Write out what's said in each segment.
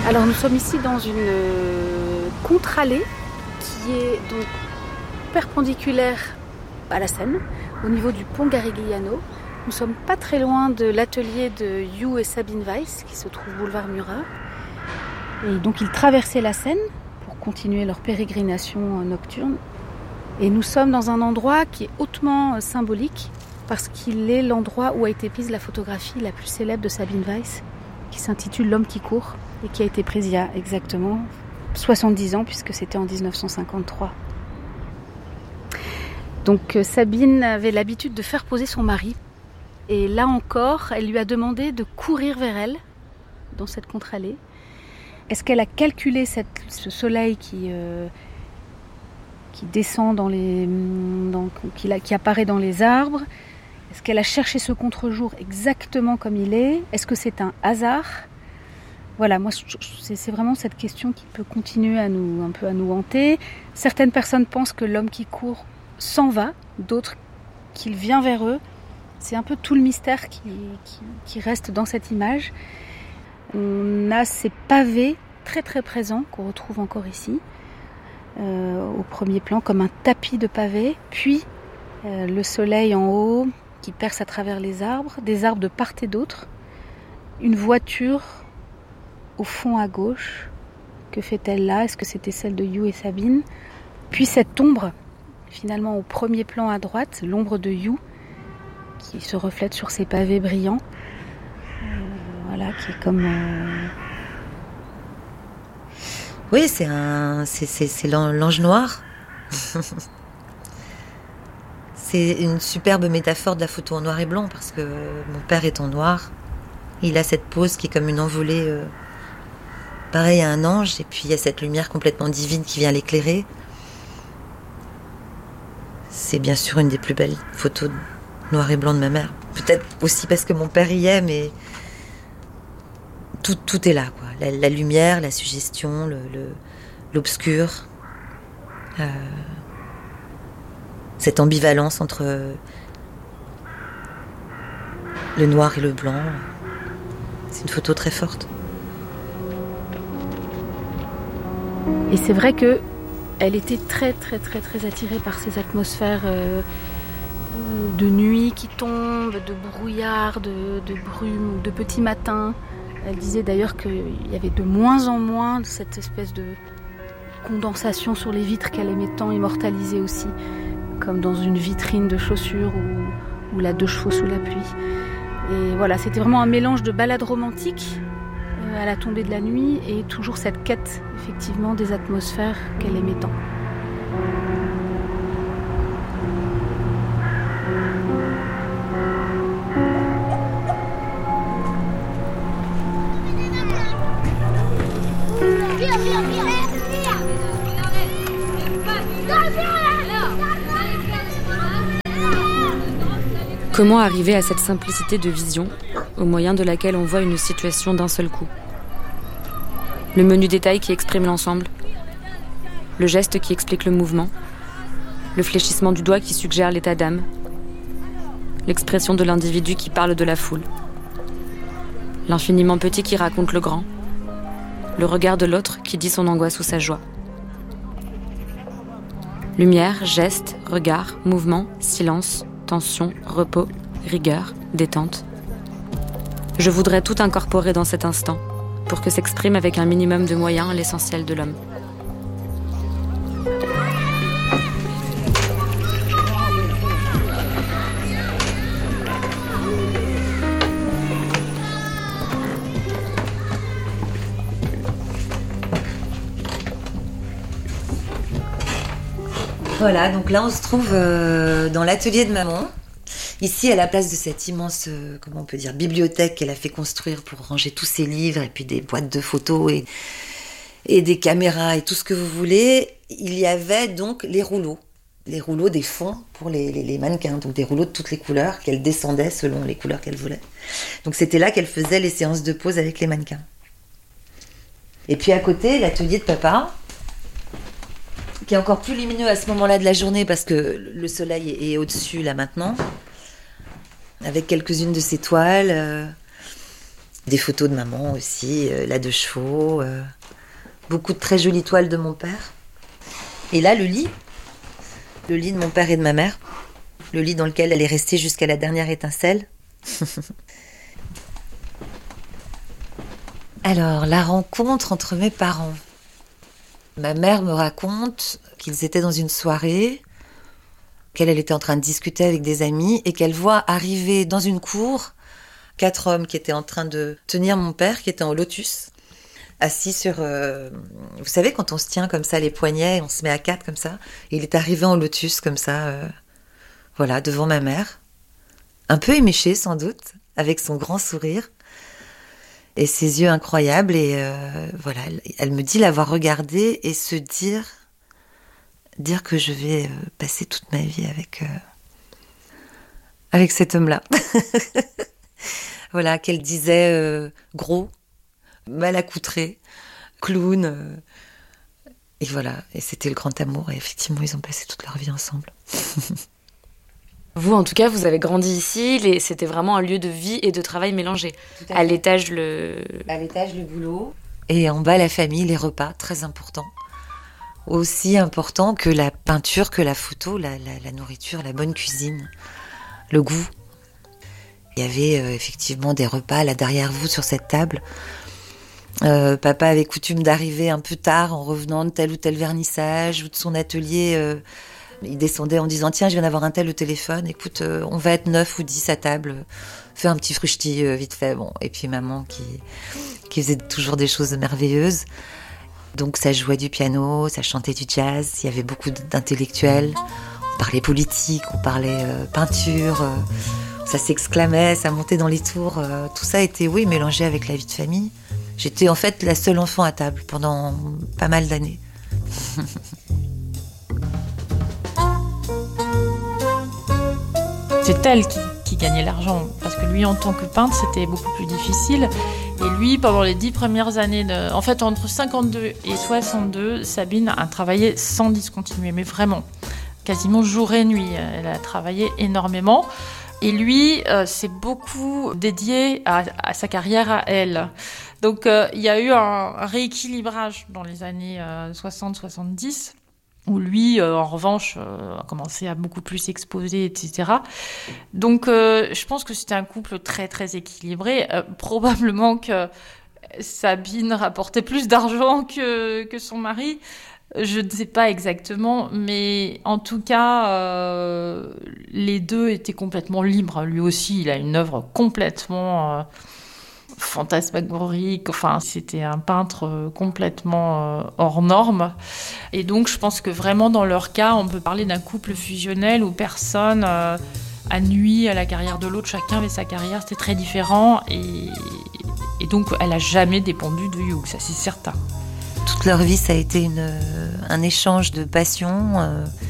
Alors nous sommes ici dans une contre-allée qui est donc perpendiculaire à la Seine, au niveau du pont Garigliano. Nous sommes pas très loin de l'atelier de Hugh et Sabine Weiss qui se trouve boulevard Murat. Et donc ils traversaient la Seine pour continuer leur pérégrination nocturne. Et nous sommes dans un endroit qui est hautement symbolique parce qu'il est l'endroit où a été prise la photographie la plus célèbre de Sabine Weiss, qui s'intitule L'homme qui court et qui a été prise il y a exactement 70 ans puisque c'était en 1953. Donc Sabine avait l'habitude de faire poser son mari. Et là encore, elle lui a demandé de courir vers elle dans cette contre-allée. Est-ce qu'elle a calculé ce soleil qui descend qui apparaît dans les arbres? Est-ce qu'elle a cherché ce contre-jour exactement comme il est? Est-ce que c'est un hasard? Voilà, moi c'est vraiment cette question qui peut continuer à nous hanter. Certaines personnes pensent que l'homme qui court s'en va, d'autres qu'il vient vers eux. C'est un peu tout le mystère qui reste dans cette image. On a ces pavés très très présents qu'on retrouve encore ici, au premier plan, comme un tapis de pavés. Puis le soleil en haut qui perce à travers les arbres, des arbres de part et d'autre. Une voiture au fond à gauche. Que fait-elle là? Est-ce que c'était celle de Hugh et Sabine? Puis cette ombre, finalement au premier plan à droite, l'ombre de Hugh, qui se reflète sur ces pavés brillants. Voilà, qui est comme... Oui, c'est l'ange noir. C'est une superbe métaphore de la photo en noir et blanc, parce que mon père est en noir. Il a cette pose qui est comme une envolée, pareil à un ange, et puis il y a cette lumière complètement divine qui vient l'éclairer. C'est bien sûr une des plus belles photos noir et blanc de ma mère. Peut-être aussi parce que mon père y est, mais tout est là, quoi. La lumière, la suggestion, l'obscur. Cette ambivalence entre le noir et le blanc. C'est une photo très forte. Et c'est vrai que elle était très très très très attirée par ces atmosphères de nuit qui tombent, de brouillard, de brume, de petits matins. Elle disait d'ailleurs qu'il y avait de moins en moins de cette espèce de condensation sur les vitres qu'elle aimait tant immortaliser aussi, comme dans une vitrine de chaussures ou la 2 chevaux sous la pluie. Et voilà, c'était vraiment un mélange de balade romantique à la tombée de la nuit et toujours cette quête effectivement des atmosphères qu'elle aimait tant. Comment arriver à cette simplicité de vision, au moyen de laquelle on voit une situation d'un seul coup? Le menu détail qui exprime l'ensemble, le geste qui explique le mouvement, le fléchissement du doigt qui suggère l'état d'âme, l'expression de l'individu qui parle de la foule, l'infiniment petit qui raconte le grand, le regard de l'autre qui dit son angoisse ou sa joie. Lumière, geste, regard, mouvement, silence, tension, repos, rigueur, détente. Je voudrais tout incorporer dans cet instant, pour que s'exprime avec un minimum de moyens l'essentiel de l'homme. Voilà, donc là on se trouve dans l'atelier de maman, ici à la place de cette immense, comment on peut dire, bibliothèque qu'elle a fait construire pour ranger tous ses livres et puis des boîtes de photos et des caméras et tout ce que vous voulez. Il y avait donc les rouleaux des fonds pour les mannequins, donc des rouleaux de toutes les couleurs qu'elle descendait selon les couleurs qu'elle voulait. Donc c'était là qu'elle faisait les séances de pose avec les mannequins. Et puis à côté, l'atelier de papa, qui est encore plus lumineux à ce moment-là de la journée parce que le soleil est au-dessus là maintenant, avec quelques-unes de ses toiles. Des photos de maman aussi, la de chevaux, beaucoup de très jolies toiles de mon père. Et là, le lit de mon père et de ma mère, le lit dans lequel elle est restée jusqu'à la dernière étincelle. Alors, la rencontre entre mes parents. Ma mère me raconte qu'ils étaient dans une soirée, qu'elle était en train de discuter avec des amis et qu'elle voit arriver dans une cour 4 hommes qui étaient en train de tenir mon père, qui était en lotus, assis sur... vous savez, quand on se tient comme ça les poignets, on se met à 4 comme ça, et il est arrivé en lotus comme ça, voilà, devant ma mère, un peu éméché sans doute, avec son grand sourire, et ses yeux incroyables, et voilà, elle me dit l'avoir regardé et se dire que je vais passer toute ma vie avec cet homme-là. Voilà, qu'elle disait gros, mal accoutré, clown. Et voilà, et c'était le grand amour. Et effectivement, ils ont passé toute leur vie ensemble. Vous, en tout cas, vous avez grandi ici. C'était vraiment un lieu de vie et de travail mélangé. À l'étage, le boulot. Et en bas, la famille, les repas, très importants. Aussi important que la peinture, que la photo, la nourriture, la bonne cuisine, le goût. Il y avait effectivement des repas là derrière vous sur cette table. Papa avait coutume d'arriver un peu tard en revenant de tel ou tel vernissage ou de son atelier. Il descendait en disant « Tiens, je viens d'avoir un tel au téléphone. Écoute, on va être 9 ou 10 à table. Fais un petit fruchti vite fait. » Bon. Et puis maman qui faisait toujours des choses merveilleuses. Donc ça jouait du piano, ça chantait du jazz. Il y avait beaucoup d'intellectuels. On parlait politique, on parlait peinture. Ça s'exclamait, ça montait dans les tours. Tout ça était, oui, mélangé avec la vie de famille. J'étais en fait la seule enfant à table pendant pas mal d'années. C'est elle qui gagnait l'argent, parce que lui, en tant que peintre, c'était beaucoup plus difficile. Et lui, pendant les 10 premières années, en fait, entre 52 et 62, Sabine a travaillé sans discontinuer, mais vraiment, quasiment jour et nuit. Elle a travaillé énormément. Et lui, s'est beaucoup dédié à sa carrière à elle. Donc, il y a eu un rééquilibrage dans les années 60-70, où lui, en revanche, a commencé à beaucoup plus s'exposer, etc. Donc, je pense que c'était un couple très, très équilibré. Probablement que Sabine rapportait plus d'argent que son mari. Je ne sais pas exactement, mais en tout cas, les deux étaient complètement libres. Lui aussi, il a une œuvre complètement fantasmagorique. Enfin, c'était un peintre complètement hors norme. Et donc, je pense que vraiment, dans leur cas, on peut parler d'un couple fusionnel où personne a nui à la carrière de l'autre. Chacun avait sa carrière, c'était très différent. Et donc, elle n'a jamais dépendu de Hugh, ça c'est certain. Toute leur vie, ça a été un échange de passion,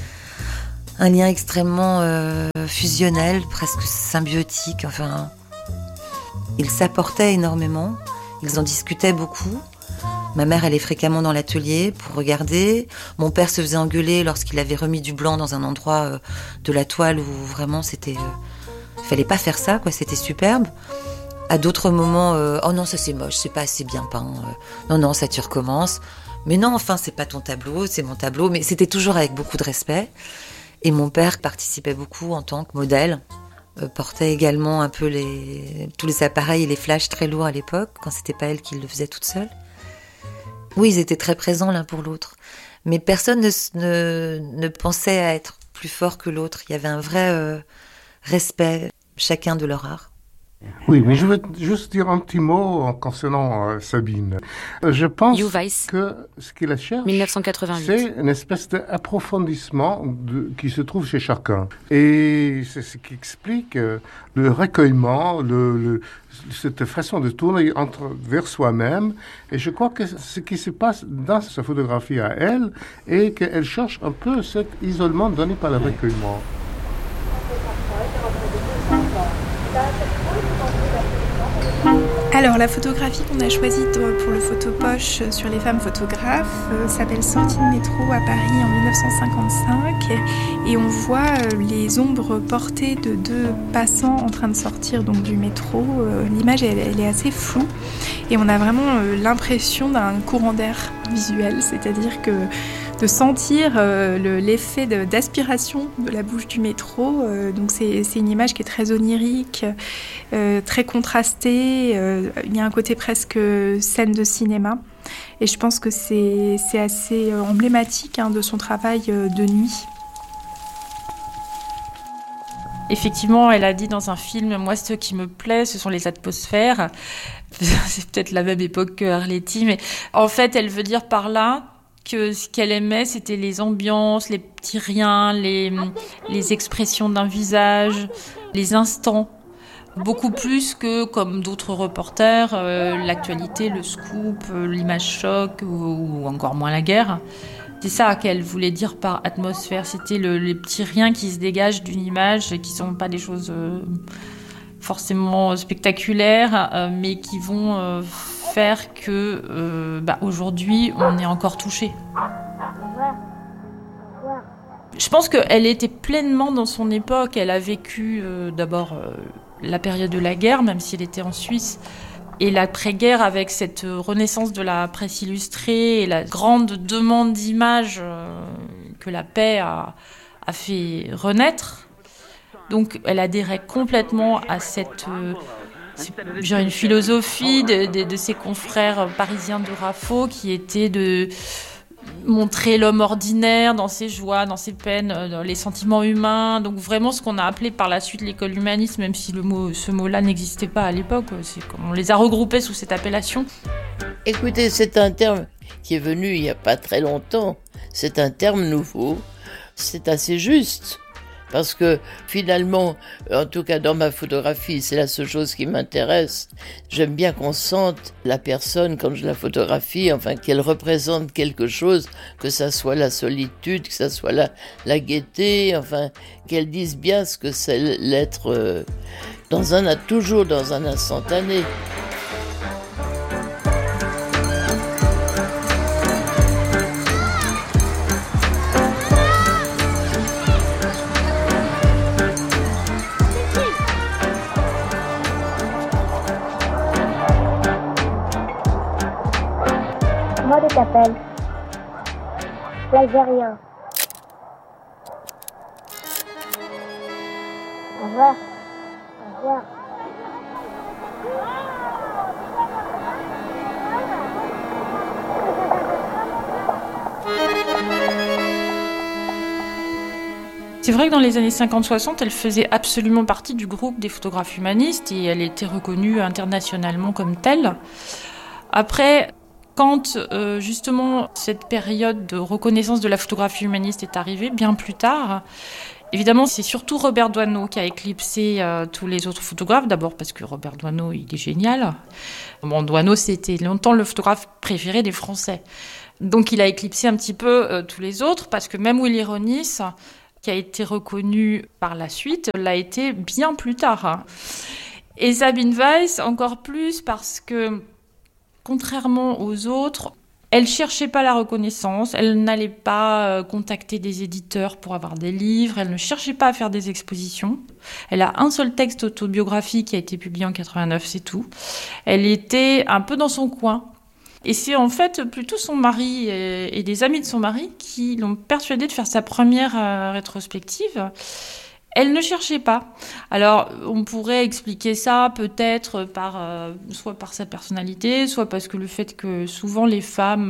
un lien extrêmement fusionnel, presque symbiotique. Enfin, ils s'apportaient énormément, ils en discutaient beaucoup. Ma mère allait fréquemment dans l'atelier pour regarder. Mon père se faisait engueuler lorsqu'il avait remis du blanc dans un endroit de la toile où vraiment c'était... fallait pas faire ça, quoi, c'était superbe. À d'autres moments, oh non, ça c'est moche, c'est pas assez bien peint. Non, ça tu recommences. Mais non, enfin, c'est pas ton tableau, c'est mon tableau. Mais c'était toujours avec beaucoup de respect. Et mon père participait beaucoup en tant que modèle. Portait également un peu tous les appareils et les flashs très lourds à l'époque, quand c'était pas elle qui le faisait toute seule. Oui, ils étaient très présents l'un pour l'autre. Mais personne ne pensait à être plus fort que l'autre. Il y avait un vrai respect, chacun de leur art. Oui, mais je veux juste dire un petit mot concernant Sabine. Je pense que ce qu'il cherche, 1988. C'est une espèce d'approfondissement qui se trouve chez chacun. Et c'est ce qui explique le recueillement, cette façon de tourner vers soi-même. Et je crois que ce qui se passe dans sa photographie à elle est qu'elle cherche un peu cet isolement donné par le recueillement. Alors, la photographie qu'on a choisie pour le photopoche sur les femmes photographes s'appelle Sortie de métro à Paris en 1955. Et on voit les ombres portées de deux passants en train de sortir donc, du métro. L'image, elle est assez floue. Et on a vraiment l'impression d'un courant d'air visuel, c'est-à-dire que de sentir l'effet d'aspiration de la bouche du métro. Donc c'est une image qui est très onirique, très contrastée. Il y a un côté presque scène de cinéma. Et je pense que c'est assez emblématique de son travail de nuit. Effectivement, elle a dit dans un film, moi ce qui me plaît, ce sont les atmosphères. C'est peut-être la même époque que Arletty, mais en fait, elle veut dire par là que ce qu'elle aimait, c'était les ambiances, les petits riens, les expressions d'un visage, les instants. Beaucoup plus que, comme d'autres reporters, l'actualité, le scoop, l'image choc ou encore moins la guerre. C'est ça qu'elle voulait dire par atmosphère. C'était les petits riens qui se dégagent d'une image et qui ne sont pas des choses forcément spectaculaires, mais qui vont faire que aujourd'hui, on est encore touché. Je pense qu'elle était pleinement dans son époque. Elle a vécu d'abord la période de la guerre, même si elle était en Suisse, et l'après-guerre avec cette renaissance de la presse illustrée et la grande demande d'images que la paix a fait renaître. Donc elle adhérait complètement à une philosophie de ses confrères parisiens de Raffaut qui était de montrer l'homme ordinaire dans ses joies, dans ses peines, dans les sentiments humains. Donc vraiment ce qu'on a appelé par la suite l'école humaniste, même si ce mot-là n'existait pas à l'époque. C'est comme on les a regroupés sous cette appellation. Écoutez, c'est un terme qui est venu il n'y a pas très longtemps. C'est un terme nouveau. C'est assez juste. Parce que finalement, en tout cas dans ma photographie, c'est la seule chose qui m'intéresse. J'aime bien qu'on sente la personne quand je la photographie, enfin qu'elle représente quelque chose, que ça soit la solitude, que ça soit la gaieté, enfin qu'elle dise bien ce que c'est l'être toujours dans un instantané. Comment tu t'appelles? L'Algérien. Au revoir. Au revoir. C'est vrai que dans les années 50-60, elle faisait absolument partie du groupe des photographes humanistes et elle était reconnue internationalement comme telle. Après, quand justement cette période de reconnaissance de la photographie humaniste est arrivée, bien plus tard, évidemment c'est surtout Robert Doisneau qui a éclipsé tous les autres photographes, d'abord parce que Robert Doisneau il est génial. Bon, Doisneau c'était longtemps le photographe préféré des Français. Donc il a éclipsé un petit peu tous les autres parce que même Willy Ronis, qui a été reconnu par la suite, l'a été bien plus tard. Et Sabine Weiss encore plus parce que contrairement aux autres, elle cherchait pas la reconnaissance, elle n'allait pas contacter des éditeurs pour avoir des livres, elle ne cherchait pas à faire des expositions. Elle a un seul texte autobiographique qui a été publié en 89, c'est tout. Elle était un peu dans son coin. Et c'est en fait plutôt son mari et des amis de son mari qui l'ont persuadée de faire sa première rétrospective. Elle ne cherchait pas. Alors, on pourrait expliquer ça peut-être soit par sa personnalité, soit parce que le fait que souvent les femmes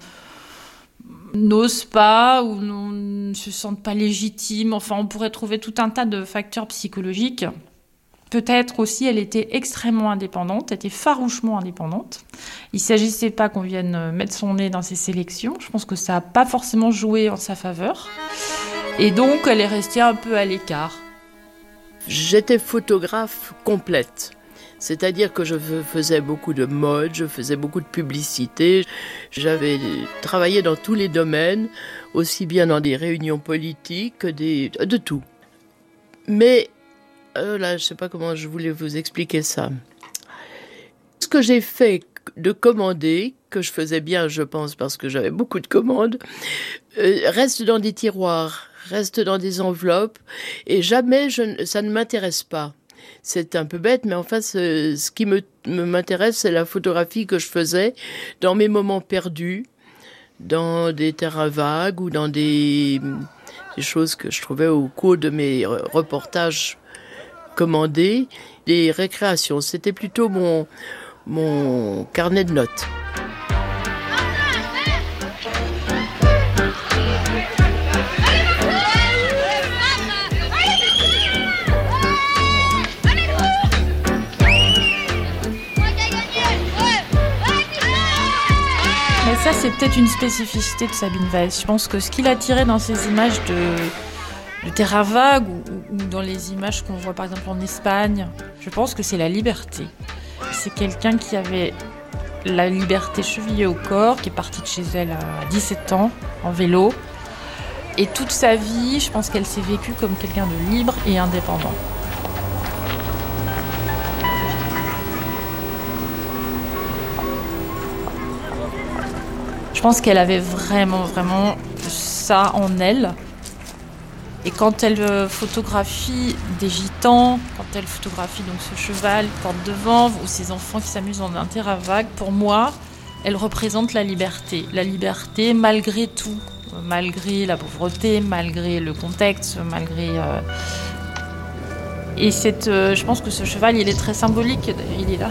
n'osent pas ou ne se sentent pas légitimes. Enfin, on pourrait trouver tout un tas de facteurs psychologiques. Peut-être aussi, elle était extrêmement indépendante, elle était farouchement indépendante. Il ne s'agissait pas qu'on vienne mettre son nez dans ses sélections. Je pense que ça n'a pas forcément joué en sa faveur. Et donc, elle est restée un peu à l'écart. J'étais photographe complète. C'est-à-dire que je faisais beaucoup de mode, je faisais beaucoup de publicité. J'avais travaillé dans tous les domaines, aussi bien dans des réunions politiques que de tout. Mais là, je ne sais pas comment je voulais vous expliquer ça. Ce ce que j'ai fait de commander, que je faisais bien, je pense, parce que j'avais beaucoup de commandes, reste dans des tiroirs, reste dans des enveloppes, et jamais ça ne m'intéresse pas. C'est un peu bête, mais enfin, ce qui m'intéresse, c'est la photographie que je faisais dans mes moments perdus, dans des terrains vagues ou dans des choses que je trouvais au cours de mes reportages commandés, des récréations. C'était plutôt mon carnet de notes. Mais ça, c'est peut-être une spécificité de Sabine Weiss. Je pense que ce qu'il a tiré dans ces images de terrain vague ou dans les images qu'on voit par exemple en Espagne, je pense que c'est la liberté. C'est quelqu'un qui avait la liberté chevillée au corps, qui est partie de chez elle à 17 ans, en vélo. Et toute sa vie, je pense qu'elle s'est vécue comme quelqu'un de libre et indépendant. Je pense qu'elle avait vraiment ça en elle. Et quand elle photographie des gitans, quand elle photographie donc ce cheval qui porte devant, ou ces enfants qui s'amusent dans un terrain vague, pour moi, elle représente la liberté. La liberté malgré tout, malgré la pauvreté, malgré le contexte, malgré... Et je pense que ce cheval, il est très symbolique, il est là.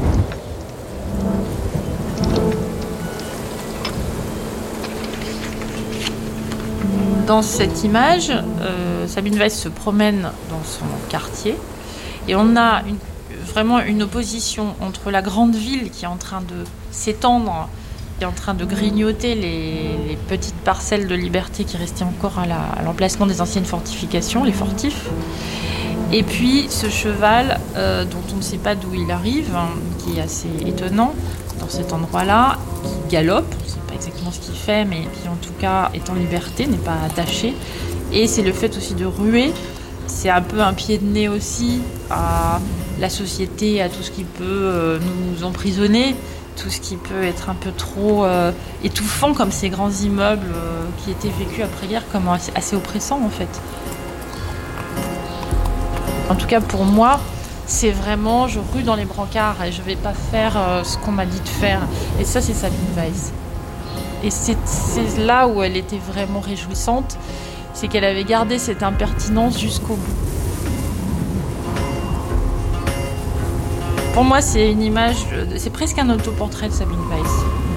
Dans cette image, Sabine Weiss se promène dans son quartier et on a vraiment une opposition entre la grande ville qui est en train de s'étendre, qui est en train de grignoter les petites parcelles de liberté qui restaient encore à l'emplacement des anciennes fortifications, les fortifs. Et puis ce cheval dont on ne sait pas d'où il arrive, qui est assez étonnant dans cet endroit-là, qui galope, on ne sait pas exactement ce qu'il fait, mais qui en tout cas est en liberté, n'est pas attaché. Et c'est le fait aussi de ruer, c'est un peu un pied de nez aussi à la société, à tout ce qui peut nous emprisonner, tout ce qui peut être un peu trop étouffant, comme ces grands immeubles qui étaient vécus après-guerre comme assez oppressants en fait. En tout cas pour moi, c'est vraiment, je rue dans les brancards et je vais pas faire ce qu'on m'a dit de faire. Et ça, c'est Sabine Weiss. Et c'est là où elle était vraiment réjouissante, c'est qu'elle avait gardé cette impertinence jusqu'au bout. Pour moi, c'est une image, c'est presque un autoportrait de Sabine Weiss.